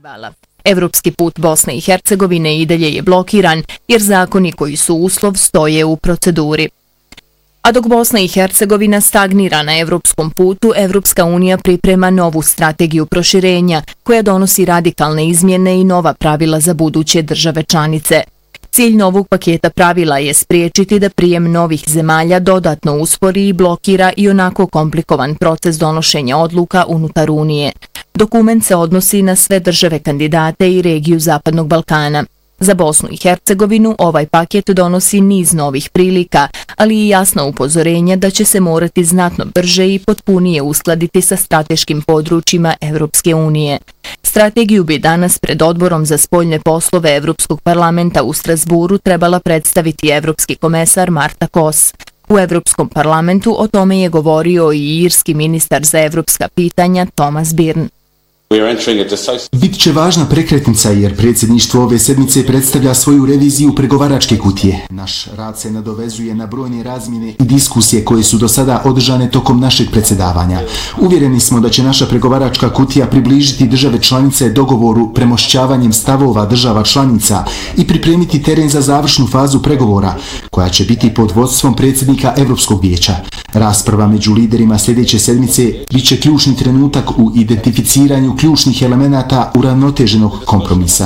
Evropski put Bosne i Hercegovine i dalje je blokiran jer zakoni koji su uslov stoje u proceduri. A dok Bosna i Hercegovina stagnira na evropskom putu, Evropska unija priprema novu strategiju proširenja koja donosi radikalne izmjene i nova pravila za buduće države članice. Cilj novog paketa pravila je spriječiti da prijem novih zemalja dodatno uspori i blokira i onako komplikovan proces donošenja odluka unutar Unije. Dokument se odnosi na sve države kandidate i regiju Zapadnog Balkana. Za Bosnu i Hercegovinu ovaj paket donosi niz novih prilika, ali i jasna upozorenja da će se morati znatno brže i potpunije uskladiti sa strateškim područjima Evropske unije. Strategiju bi danas pred Odborom za spoljne poslove Evropskog parlamenta u Strasburu trebala predstaviti evropski komesar Marta Kos. U Evropskom parlamentu o tome je govorio i irski ministar za evropska pitanja Thomas Byrne. Bit će važna prekretnica jer predsjedništvo ove sedmice predstavlja svoju reviziju pregovaračke kutije. Naš rad se nadovezuje na brojne razmjene i diskusije koje su do sada održane tokom našeg predsjedavanja. Uvjereni smo da će naša pregovaračka kutija približiti države članice dogovoru premošćavanjem stavova država članica i pripremiti teren za završnu fazu pregovora, koja će biti pod vodstvom predsjednika Europskog vijeća. Rasprava među liderima sljedeće sedmice bit će ključni trenutak u identificiranju ključnih elemenata uravnoteženog kompromisa.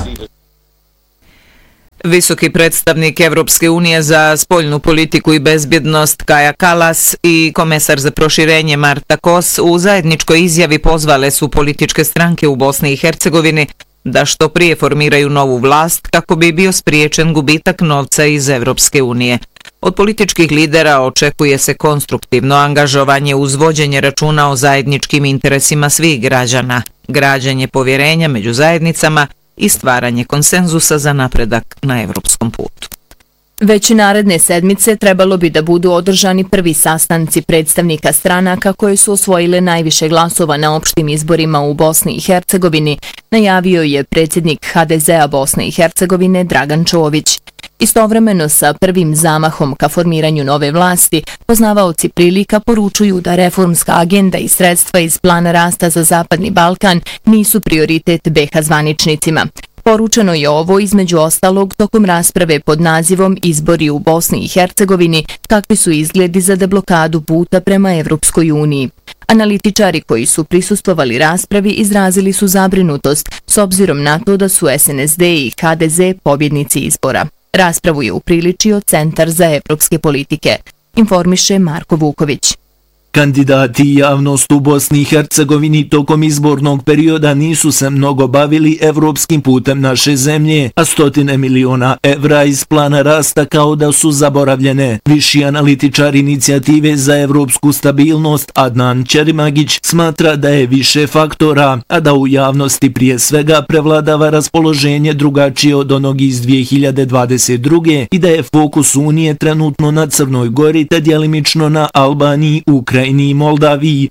Visoki predstavnik Evropske unije za spoljnu politiku i bezbjednost Kaja Kallas i komesar za proširenje Marta Kos u zajedničkoj izjavi pozvale su političke stranke u Bosni i Hercegovini da što prije formiraju novu vlast kako bi bio spriječen gubitak novca iz Evropske unije. Od političkih lidera očekuje se konstruktivno angažovanje uz vođenje računa o zajedničkim interesima svih građana, građenje povjerenja među zajednicama i stvaranje konsenzusa za napredak na evropskom putu. Već naredne sedmice trebalo bi da budu održani prvi sastanci predstavnika stranaka koje su osvojile najviše glasova na opštim izborima u Bosni i Hercegovini, najavio je predsjednik HDZ-a Bosne i Hercegovine Dragan Čović. Istovremeno sa prvim zamahom ka formiranju nove vlasti, poznavaoci prilika poručuju da reformska agenda i sredstva iz plana rasta za Zapadni Balkan nisu prioritet BiH zvaničnicima. Poručeno je ovo između ostalog tokom rasprave pod nazivom Izbori u Bosni i Hercegovini, kakvi su izgledi za deblokadu puta prema Evropskoj uniji. Analitičari koji su prisustvovali raspravi izrazili su zabrinutost s obzirom na to da su SNSD i HDZ pobjednici izbora. Raspravu je upriličio Centar za evropske politike, informiše Marko Vuković. Kandidati i javnost u Bosni i Hercegovini tokom izbornog perioda nisu se mnogo bavili evropskim putem naše zemlje, a stotine miliona evra iz plana rasta kao da su zaboravljene. Viši analitičar inicijative za evropsku stabilnost Adnan Ćerimagić smatra da je više faktora, a da u javnosti prije svega prevladava raspoloženje drugačije od onog iz 2022. i da je fokus Unije trenutno na Crnoj Gori te djelimično na Albaniji, Ukrajini i Moldaviji.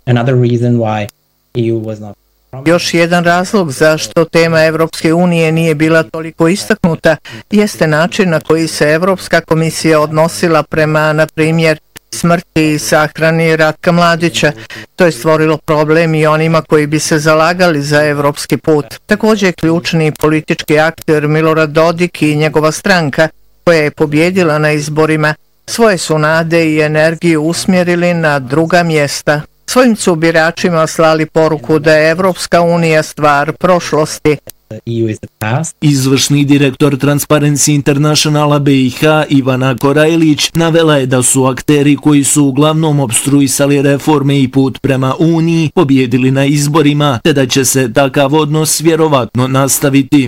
Još jedan razlog zašto tema Evropske unije nije bila toliko istaknuta jeste način na koji se Evropska komisija odnosila prema, na primjer, smrti i sahrani Ratka Mladića. To je stvorilo problem i onima koji bi se zalagali za evropski put. Također ključni politički akter Milorad Dodik i njegova stranka, koja je pobjedila na izborima, svoje su nade i energiju usmjerili na druga mjesta. Svojim su biračima slali poruku da je Evropska unija stvar prošlosti. Izvršni direktor Transparency Internationala BiH Ivana Korajlić navela je da su akteri koji su uglavnom opstruisali reforme i put prema Uniji pobjedili na izborima, te da će se takav odnos vjerovatno nastaviti.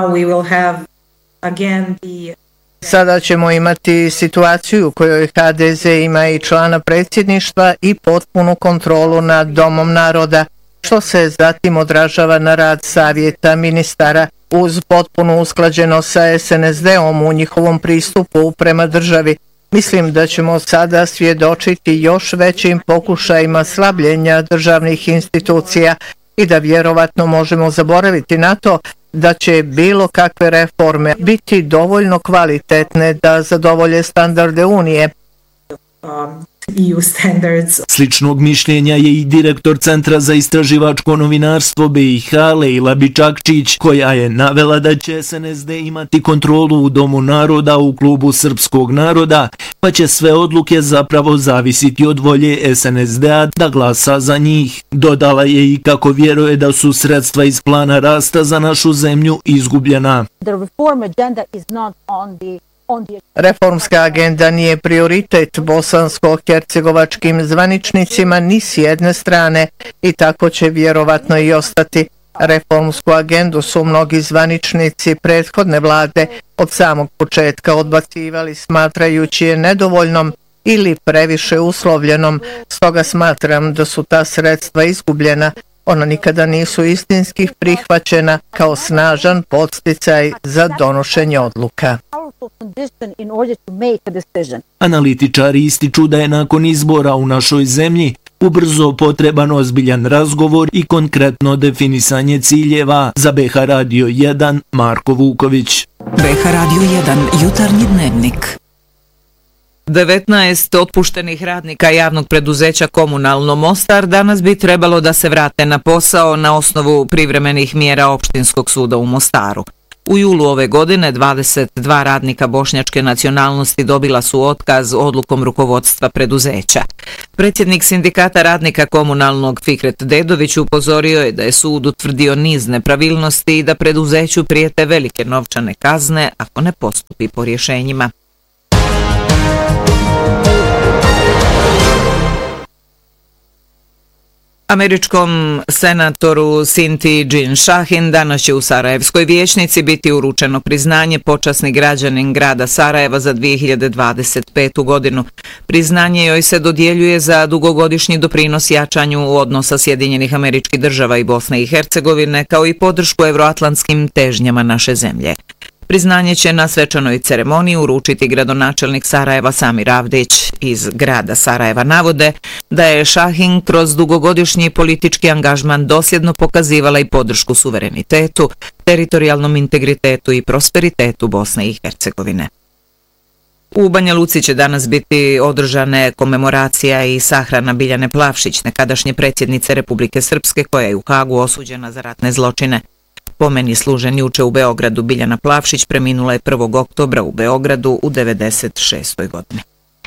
Sada ćemo imati situaciju u kojoj HDZ ima i člana predsjedništva i potpunu kontrolu nad Domom naroda, što se zatim odražava na rad savjeta ministara uz potpunu usklađenost sa SNSD-om u njihovom pristupu prema državi. Mislim da ćemo sada svjedočiti još većim pokušajima slabljenja državnih institucija i da vjerovatno možemo zaboraviti na to da će bilo kakve reforme biti dovoljno kvalitetne da zadovolje standarde Unije. Sličnog mišljenja je i direktor Centra za istraživačko novinarstvo BiH Lejla Bičakčić, koja je navela da će SNSD imati kontrolu u Domu naroda u klubu srpskog naroda, pa će sve odluke zapravo zavisiti od volje SNSD-a da glasa za njih. Dodala je i kako vjeruje da su sredstva iz plana rasta za našu zemlju izgubljena. Reformska agenda nije prioritet bosansko-hercegovačkim zvaničnicima ni s jedne strane i tako će vjerovatno i ostati. Reformsku agendu su mnogi zvaničnici prethodne vlade od samog početka odbacivali smatrajući je nedovoljnom ili previše uslovljenom, stoga smatram da su ta sredstva izgubljena. Ona nikada nisu istinski prihvaćena kao snažan podsticaj za donošenje odluka. Analitičari ističu da je nakon izbora u našoj zemlji ubrzo potreban ozbiljan razgovor i konkretno definisanje ciljeva. Za BiH Radio 1 Marko Vuković. BiH Radio 1 jutarnji dnevnik. 19 otpuštenih radnika javnog preduzeća Komunalno Mostar danas bi trebalo da se vrate na posao na osnovu privremenih mjera Opštinskog suda u Mostaru. U julu ove godine 22 radnika bošnjačke nacionalnosti dobila su otkaz odlukom rukovodstva preduzeća. Predsjednik sindikata radnika komunalnog Fikret Dedović upozorio je da je sud utvrdio niz nepravilnosti i da preduzeću prijete velike novčane kazne ako ne postupi po rješenjima. Američkom senatoru Sinti Jean Šahin danas će u Sarajevskoj vijećnici biti uručeno priznanje počasni građanin grada Sarajeva za 2025. godinu. Priznanje joj se dodjeljuje za dugogodišnji doprinos jačanju odnosa Sjedinjenih Američkih Država i Bosne i Hercegovine, kao i podršku evroatlantskim težnjama naše zemlje. Priznanje će na svečanoj ceremoniji uručiti gradonačelnik Sarajeva Samir Avdić. Iz grada Sarajeva navode da je Šahin kroz dugogodišnji politički angažman dosljedno pokazivala i podršku suverenitetu, teritorijalnom integritetu i prosperitetu Bosne i Hercegovine. U Banja Luci će danas biti održane komemoracija i sahrana Biljane Plavšić, nekadašnje predsjednice Republike Srpske, koja je u Hagu osuđena za ratne zločine. Pomen je služen juče u Beogradu. Biljana Plavšić preminula je 1. oktobra u Beogradu u 96. godini.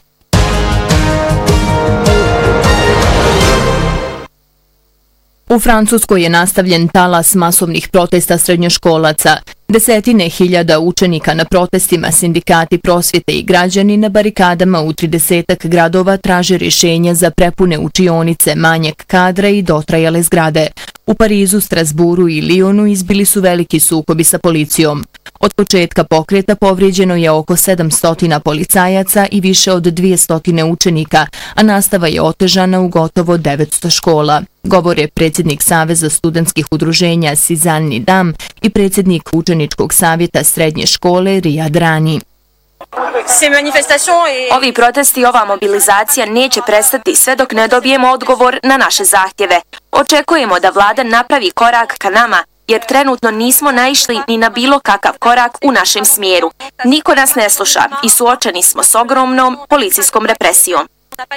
U Francuskoj je nastavljen talas masovnih protesta srednjoškolaca. Desetine hiljada učenika na protestima, sindikati prosvjete i građani na barikadama u 30 gradova traže rješenja za prepune učionice, manjak kadra i dotrajale zgrade. U Parizu, Strasburu i Lionu izbili su veliki sukobi sa policijom. Od početka pokreta povrijeđeno je oko 700 policajaca i više od 200 učenika, a nastava je otežana u gotovo 900 škola. Govore predsjednik Saveza studentskih udruženja Sizan Nidam i predsjednik učeničkog savjeta srednje škole Rijad Rani. Ovi protesti i ova mobilizacija neće prestati sve dok ne dobijemo odgovor na naše zahtjeve. Očekujemo da vlada napravi korak ka nama, jer trenutno nismo naišli ni na bilo kakav korak u našem smjeru. Niko nas ne sluša i suočeni smo s ogromnom policijskom represijom.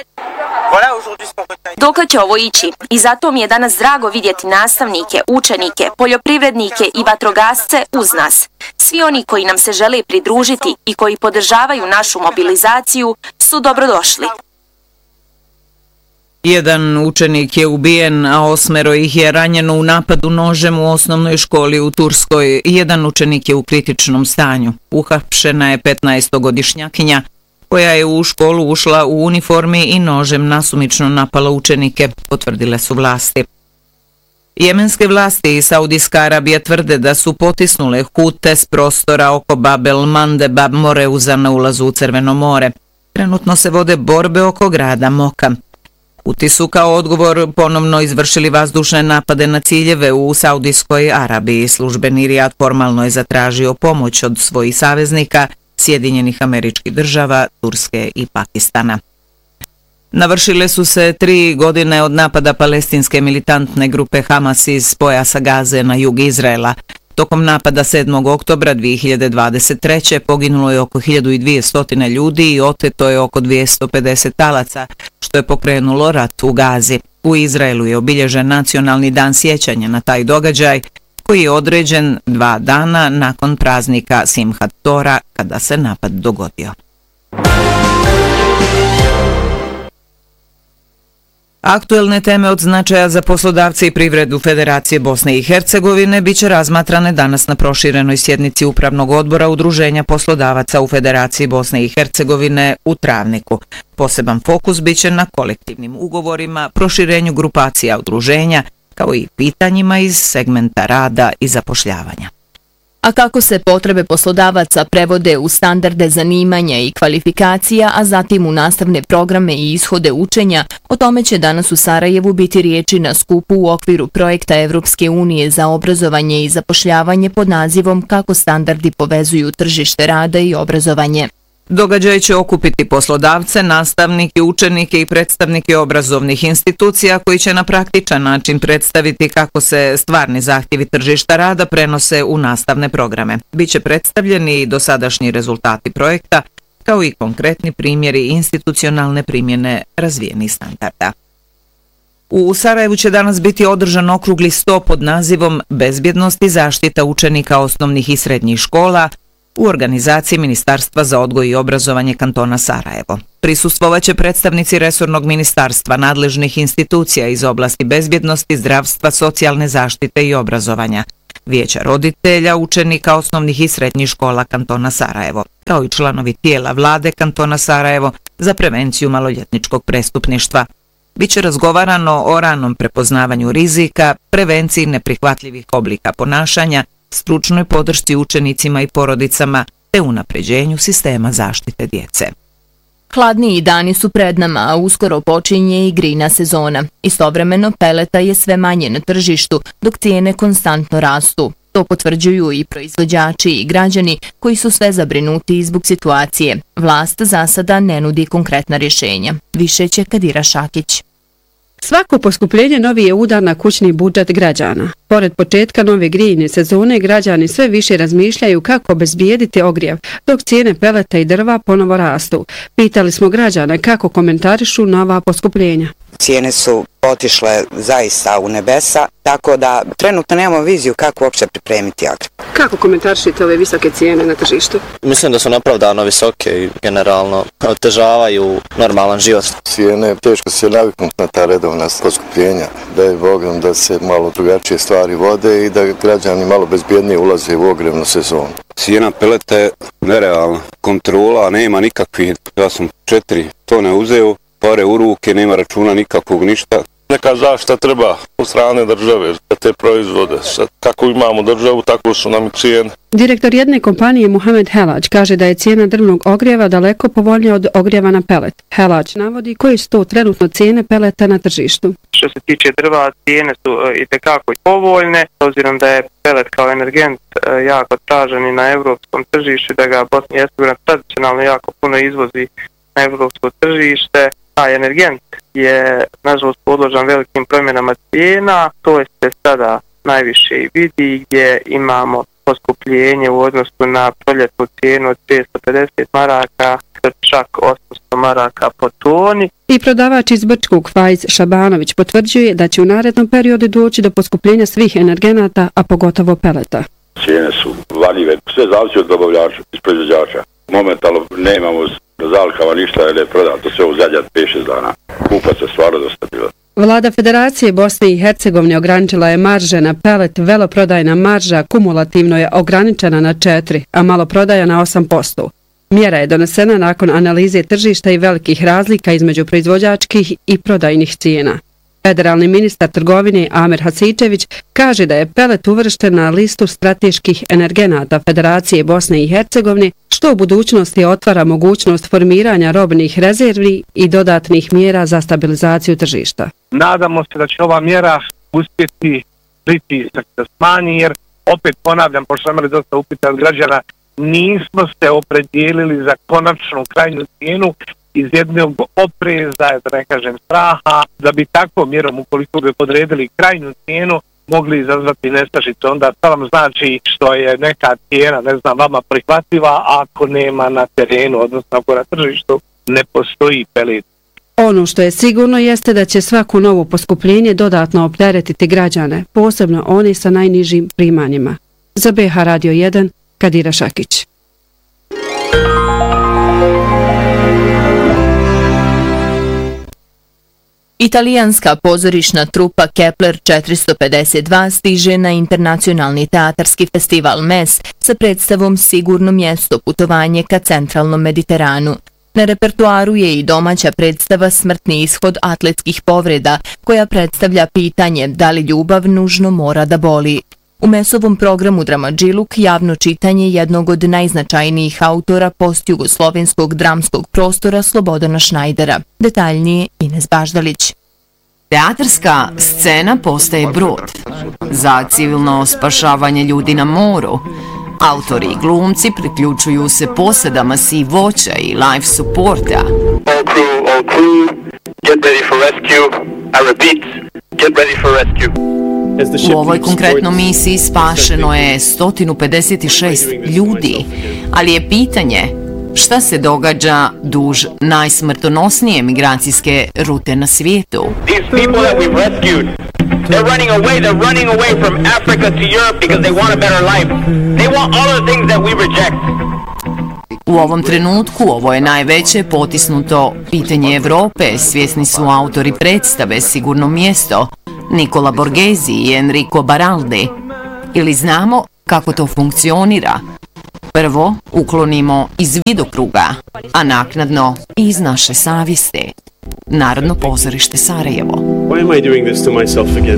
Dokle će ovo ići? I zato mi je danas drago vidjeti nastavnike, učenike, poljoprivrednike i vatrogasce uz nas. Svi oni koji nam se žele pridružiti i koji podržavaju našu mobilizaciju su dobrodošli. Jedan učenik je ubijen, a 8 ih je ranjeno u napadu nožem u osnovnoj školi u Turskoj. Jedan učenik je u kritičnom stanju. Uhapšena je 15-godišnjakinja koja je u školu ušla u uniformi i nožem nasumično napala učenike, potvrdile su vlasti. Jemenske vlasti i Saudijska Arabija tvrde da su potisnule Hute s prostora oko Bab el Mandeb Moreuza na ulazu u Crveno more. Trenutno se vode borbe oko grada Moka. Huti su kao odgovor ponovno izvršili vazdušne napade na ciljeve u Saudijskoj Arabiji. Službeni Rijad formalno je zatražio pomoć od svojih saveznika, Sjedinjenih Američkih Država, Turske i Pakistana. Navršile su se 3 godine od napada palestinske militantne grupe Hamas iz pojasa Gaze na jug Izraela. Tokom napada 7. oktobra 2023. poginulo je oko 1200 ljudi i oteto je oko 250 talaca, što je pokrenulo rat u Gazi. U Izraelu je obilježen nacionalni dan sjećanja na taj događaj, koji je određen 2 dana nakon praznika Simhat Tora, kada se napad dogodio. Aktuelne teme od značaja za poslodavce i privredu Federacije Bosne i Hercegovine biće razmatrane danas na proširenoj sjednici Upravnog odbora Udruženja poslodavaca u Federaciji Bosne i Hercegovine u Travniku. Poseban fokus biće na kolektivnim ugovorima, proširenju grupacija udruženja, kao i pitanjima iz segmenta rada i zapošljavanja. A kako se potrebe poslodavaca prevode u standarde zanimanja i kvalifikacija, a zatim u nastavne programe i ishode učenja, o tome će danas u Sarajevu biti riječi na skupu u okviru projekta Evropske unije za obrazovanje i zapošljavanje pod nazivom Kako standardi povezuju tržište rada i obrazovanje. Događaj će okupiti poslodavce, nastavnike, učenike i predstavnike obrazovnih institucija koji će na praktičan način predstaviti kako se stvarni zahtjevi tržišta rada prenose u nastavne programe. Biće predstavljeni i dosadašnji rezultati projekta, kao i konkretni primjeri institucionalne primjene razvijenih standarda. U Sarajevu će danas biti održan okrugli sto pod nazivom Bezbjednost i zaštita učenika osnovnih i srednjih škola u organizaciji Ministarstva za odgoj i obrazovanje kantona Sarajevo. Prisustvovaće predstavnici resornog ministarstva, nadležnih institucija iz oblasti bezbjednosti, zdravstva, socijalne zaštite i obrazovanja, vijeća roditelja, učenika osnovnih i srednjih škola kantona Sarajevo, kao i članovi tijela vlade kantona Sarajevo za prevenciju maloljetničkog prestupništva. Biće razgovarano o ranom prepoznavanju rizika, prevenciji neprihvatljivih oblika ponašanja, stručnoj podršci učenicima i porodicama te unapređenju sistema zaštite djece. Hladniji dani su pred nama, a uskoro počinje i grina sezona. Istovremeno peleta je sve manje na tržištu, dok cijene konstantno rastu. To potvrđuju i proizvođači i građani koji su sve zabrinuti zbog situacije. Vlast za sada ne nudi konkretna rješenja. Više će Kadira Šakić. Svako poskupljenje novi je udar na kućni budžet građana. Pored početka nove grijine sezone, građani sve više razmišljaju kako obezbijediti ogrjev, dok cijene peleta i drva ponovo rastu. Pitali smo građane kako komentarišu nova poskupljenja. Cijene su otišle zaista u nebesa, tako da trenutno nemamo viziju kako uopće pripremiti ogrjev. Kako komentarišite ove visoke cijene na tržištu? Mislim da su napravdano visoke i generalno otežavaju normalan život. Cijene, teško se naviknuti na ta redovna poskupljenja, da je Bogom da se malo drugačije stvari vode i da građani malo bezbjednije ulaze u ogrjevnu sezonu. Cijena peleta je nerealna, kontrola nema nikakvih, ja sam 4 tone uzeo, pare u ruke, nema računa nikakvog ništa. Neka zaštita treba od strane države za te proizvode. Kako imamo državu, tako su nam i cijene. Direktor jedne kompanije Muhamed Helać kaže da je cijena drvnog ogrijeva daleko povoljnija od ogrijeva na pelet. Helać navodi koji su to trenutno cijene peleta na tržištu. Što se tiče drva, cijene su itekako povoljne, obzirom da je pelet kao energent jako tražen i na evropskom tržištu, da ga Bosna i Hercegovina tradicionalno jako puno izvozi na evropsko tržište. Taj energent je nažalost podložan velikim promjenama cijena, to je se sada najviše i vidi gdje imamo poskupljenje u odnosu na proljetnu cijenu od 550 maraka do čak 800 maraka po toni. I prodavač iz Brčkog Fajz Šabanović potvrđuje da će u narednom periodu doći do poskupljenja svih energenata, a pogotovo peleta. Cijene su valjive, sve zavisi od dobavljača, iz proizvođača. Momentalno nemamo zalihama ništa jer je prodato sve u zadnjih 5-6 dana. Kupac je stvarno dosta bilo. Vlada Federacije Bosne i Hercegovine ograničila je marže na pelet, veloprodajna marža kumulativno je ograničena na 4, a maloprodaja na 8%. Mjera je donesena nakon analize tržišta i velikih razlika između proizvođačkih i prodajnih cijena. Federalni ministar trgovine Amer Hasičević kaže da je pelet uvršten na listu strateških energenata Federacije Bosne i Hercegovine, što u budućnosti otvara mogućnost formiranja robnih rezervi i dodatnih mjera za stabilizaciju tržišta. Nadamo se da će ova mjera uspjeti pritisak da smanji, jer opet ponavljam, pošto sam imali dosta upita od građana, nismo se opredijelili za konačnu krajnju cijenu iz jednog opreza, da ne kažem straha, da bi takvom mjerom, ukoliko bi podredili krajnju cijenu, mogli izazvati nestašice, onda to vam znači što je neka cijena, ne znam, vama prihvatljiva ako nema na terenu, odnosno ako na tržištu ne postoji pelet. Ono što je sigurno jeste da će svako novo poskupljenje dodatno opteretiti građane, posebno oni sa najnižim primanjima. Za BH Radio 1, Kadira Šakić. Italijanska pozorišna trupa Kepler 452 stiže na internacionalni teatarski festival MES sa predstavom Sigurno mjesto putovanje ka centralnom Mediteranu. Na repertuaru je i domaća predstava Smrtni ishod atletskih povreda, koja predstavlja pitanje da li ljubav nužno mora da boli. U mesovom programu Dramadžiluk javno čitanje jednog od najznačajnijih autora postjugoslovenskog dramskog prostora Slobodana Šnajdera. Detaljnije Ines Baždalić. Teatarska scena postaje brod za civilno spašavanje ljudi na moru. Autori i glumci priključuju se posadama si voća i life supporta. All crew, get ready for rescue. I repeat, get ready for rescue. U ovoj konkretnoj misiji spašeno je 156 ljudi, ali je pitanje šta se događa duž najsmrtonosnije migracijske rute na svijetu. These people that we've rescued, they're running away from Africa to Europe because they want a better life. They want all the things that we reject. U ovom trenutku ovo je najveće potisnuto pitanje Evrope, svjesni su autori predstave Sigurno mjesto, Nicola Borghesi i Enrico Baraldi. Ili znamo kako to funkcionira? Prvo uklonimo iz vidokruga, a naknadno i iz naše savjesti. Narodno pozorište Sarajevo. Why am I doing this to myself again?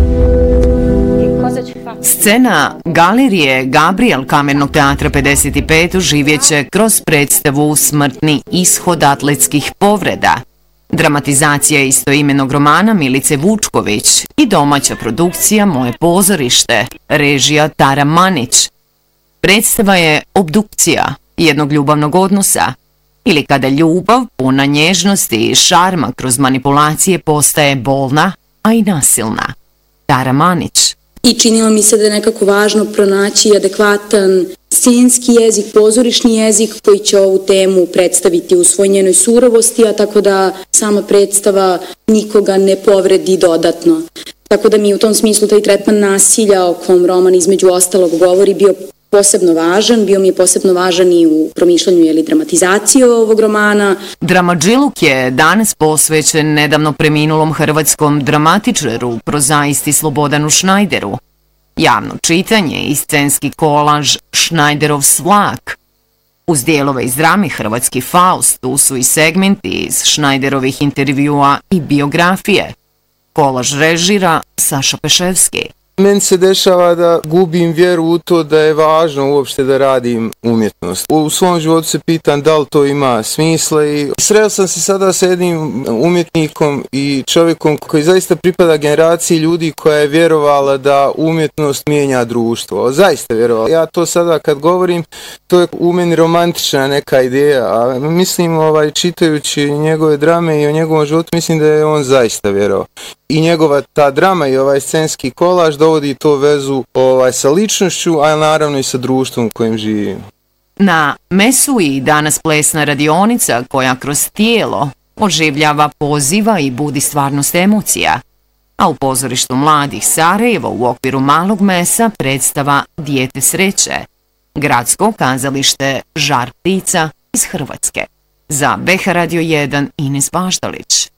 Scena galerije Gabriel Kamernog teatra 55 živjet će kroz predstavu Smrtni ishod atletskih povreda. Dramatizacija istoimenog romana Milice Vučković i domaća produkcija Moje pozorište, režija Tara Manić. Predstava je obdukcija jednog ljubavnog odnosa, ili kada ljubav, puna nježnosti i šarma kroz manipulacije postaje bolna, a i nasilna. Tara Manić. I činilo mi se da je nekako važno pronaći adekvatan scenski jezik, pozorišni jezik koji će ovu temu predstaviti u svoj njenoj surovosti, a tako da sama predstava nikoga ne povredi dodatno. Tako da mi u tom smislu taj tretman nasilja o kom roman između ostalog govori bio posebno važan, bio mi je posebno važan i u promišljanju ili dramatizaciji ovog romana. Dramadžiluk je danas posvećen nedavno preminulom hrvatskom dramatičaru, prozaisti Slobodanu Šnajderu. Javno čitanje i scenski kolaž Šnajderov svlak. Uz dijelove iz drame Hrvatski Faust, tu su i segmenti iz Šnajderovih intervjua i biografije. Kolaž režira Saša Peševski. Meni se dešava da gubim vjeru u to da je važno uopšte da radim umjetnost. U svom životu se pitam da li to ima smisla i sreo sam se sada sa jednim umjetnikom i čovjekom koji zaista pripada generaciji ljudi koja je vjerovala da umjetnost mijenja društvo. Zaista vjerovala. Ja to sada kad govorim, to je u meni romantična neka ideja, a mislim čitajući njegove drame i o njegovom životu, mislim da je on zaista vjerovao. I njegova ta drama i ovaj scenski kolaž dovodi to vezu sa ličnošću, a naravno i sa društvom u kojem živimo. Na mesu i danas plesna radionica koja kroz tijelo oživljava, poziva i budi stvarnost emocija. A u pozorištu mladih Sarajevo u okviru malog mesa predstava Dijete sreće. Gradsko kazalište Žar ptica iz Hrvatske. Za BH Radio 1 Ines Baždalić.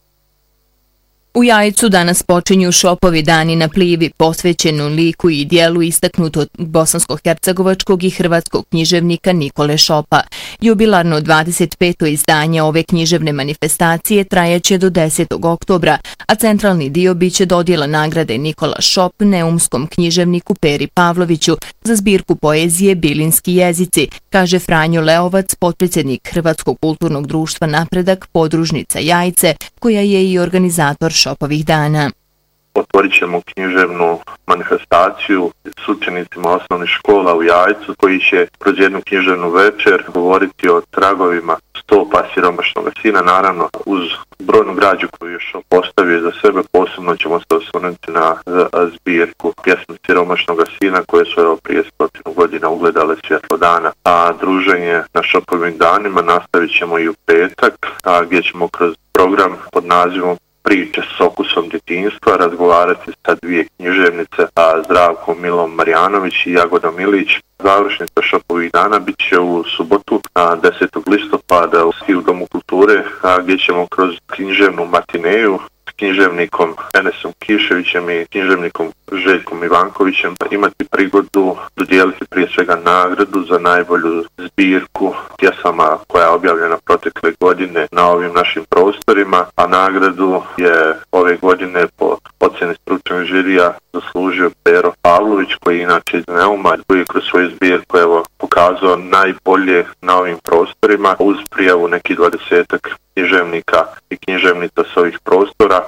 U Jajcu danas počinju šopovi dani na Plivi posvećenu liku i dijelu istaknutog bosansko-hercegovačkog i hrvatskog književnika Nikole Šopa. Jubilarno 25. izdanje ove književne manifestacije trajaće do 10. oktobra, a centralni dio biće dodjela nagrade Nikola Šop neumskom književniku Peri Pavloviću za zbirku poezije Bilinski jezici, kaže Franjo Leovac, potpredsjednik Hrvatskog kulturnog društva Napredak, podružnica Jajce, koja je i organizator Šopovih dana. Otvorit ćemo književnu manifestaciju s učenicima osnovnih škola u Jajcu koji će kroz jednu književnu večer govoriti o tragovima stopa siromašnog sina, naravno uz brojnu građu koju još postavio za sebe. Posebno ćemo se osvrnuti na zbirku pjesme siromašnog sina koje su prije 100 godina ugledale svjetlo dana. A druženje na šopovim danima nastavit ćemo i u petak, gdje ćemo kroz program pod nazivom Priče s okusom djetinjstva razgovarati sa dvije književnice, Zdravkom Milom Marjanović i Jagodom Milić. Završnica šopovih dana bit će u subotu 10. listopada u Domu kulture, gdje ćemo kroz književnu matineju s književnikom Enesom Kiševićem i književnikom Željkom Ivankovićem imati prigodu dodijeliti prije svega nagradu za najbolju zbirku pjesama koja je objavljena protekle godine na ovim našim prostorima, a nagradu je ove godine po ocjeni stručnog žirija zaslužio Pero Pavlović, koji je inače iz Neuma, koji je kroz svoju zbirku pokazao najbolje na ovim prostorima uz prijavu nekih 20-ak književnika i književnica s ovih prostora.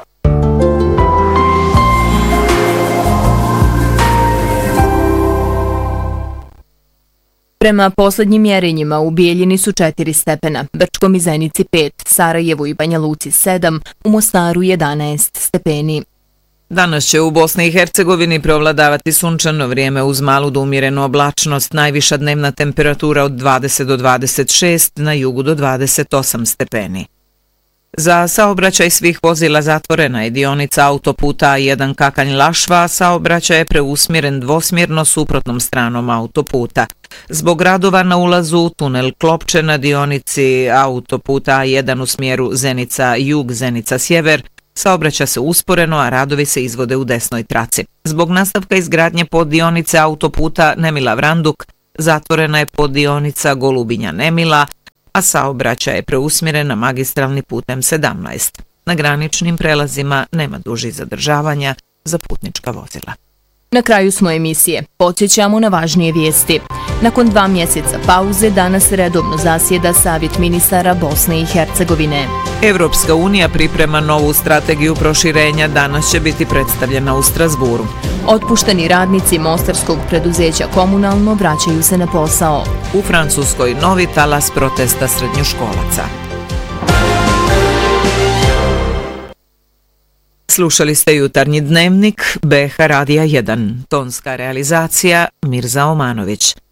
Prema posljednjim mjerenjima u Bijeljini su 4 stepena, Brčkom i Zenici 5, Sarajevu i Banja Luci 7, u Mostaru 11 stepeni. Danas će u Bosni i Hercegovini prevladavati sunčano vrijeme uz malu do umjerenu oblačnost, najviša dnevna temperatura od 20 do 26, na jugu do 28 stepeni. Za saobraćaj svih vozila zatvorena je dionica autoputa A1 Kakanj-Lašva, saobraćaj je preusmjeren dvosmjerno suprotnom stranom autoputa. Zbog radova na ulazu u tunel Klopče na dionici autoputa A1 u smjeru Zenica-Jug, Zenica-Sjever, saobraća se usporeno, a radovi se izvode u desnoj traci. Zbog nastavka izgradnje poddionice autoputa Nemila-Vranduk, zatvorena je poddionica Golubinja-Nemila, a saobraćaj je preusmjeren na magistralni putem 17. Na graničnim prelazima nema dužih zadržavanja za putnička vozila. Na kraju smo emisije. Podsjećamo na važnije vijesti. Nakon 2 mjeseca pauze danas redovno zasjeda Savjet ministara Bosne i Hercegovine. Evropska unija priprema novu strategiju proširenja, danas će biti predstavljena u Strasburu. Otpušteni radnici mostarskog preduzeća Komunalno vraćaju se na posao. U Francuskoj novi talas protesta srednjoškolaca. Slušali ste jutarnji dnevnik BH Radija 1. Tonska realizacija Mirza Omanović.